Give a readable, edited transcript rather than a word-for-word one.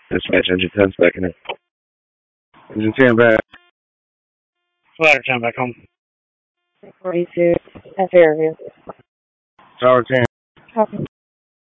Dispatch engine 10 second. Engine 10 back. Ladder 10 back home. 42 at Fairview. Tower 10.